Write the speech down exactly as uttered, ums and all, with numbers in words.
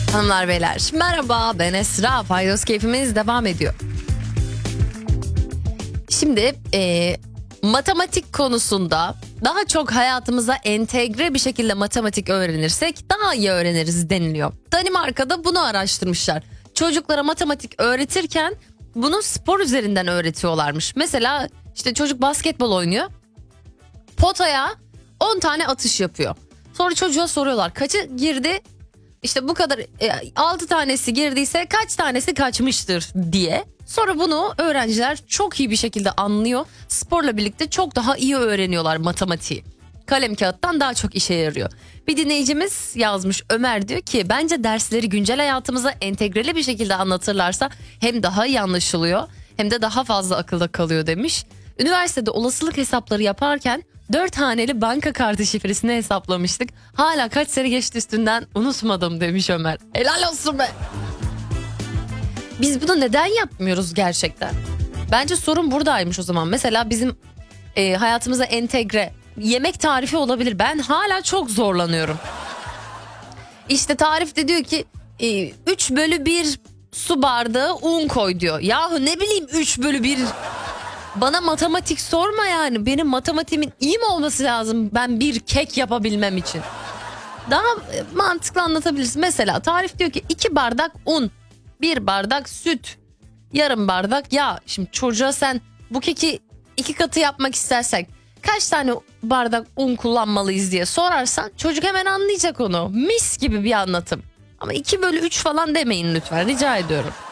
Hanımlar beyler merhaba, ben Esra. Paydos keyfimiz devam ediyor. Şimdi e, matematik konusunda daha çok hayatımıza entegre bir şekilde matematik öğrenirsek daha iyi öğreniriz deniliyor. Danimarka'da bunu araştırmışlar. Çocuklara matematik öğretirken bunu spor üzerinden öğretiyorlarmış. Mesela işte çocuk basketbol oynuyor. Potaya on tane atış yapıyor. Sonra çocuğa soruyorlar kaçı girdi? İşte bu kadar altı tanesi girdiyse kaç tanesi kaçmıştır diye. Sonra bunu öğrenciler çok iyi bir şekilde anlıyor. Sporla birlikte çok daha iyi öğreniyorlar matematiği. Kalem kağıttan daha çok işe yarıyor. Bir dinleyicimiz yazmış, Ömer diyor ki bence dersleri güncel hayatımıza entegreli bir şekilde anlatırlarsa hem daha iyi anlaşılıyor hem de daha fazla akılda kalıyor demiş. Üniversitede olasılık hesapları yaparken dört haneli banka kartı şifresini hesaplamıştık. Hala kaç sene geçti üstünden unutmadım demiş Ömer. Helal olsun be. Biz bunu neden yapmıyoruz gerçekten? Bence sorun buradaymış o zaman. Mesela bizim e, hayatımıza entegre yemek tarifi olabilir. Ben hala çok zorlanıyorum. İşte tarifte diyor ki e, üç bölü bir su bardağı un koy diyor. Yahu ne bileyim üç bölü bir... Bana matematik sorma yani. Benim matematiğimin iyi mi olması lazım ben bir kek yapabilmem için? Daha mantıklı anlatabilirsin. Mesela tarif diyor ki iki bardak un, bir bardak süt, yarım bardak yağ. Şimdi çocuğa sen bu keki iki katı yapmak istersen kaç tane bardak un kullanmalıyız diye sorarsan çocuk hemen anlayacak onu. Mis gibi bir anlatım. Ama iki bölü üç falan demeyin lütfen, rica ediyorum.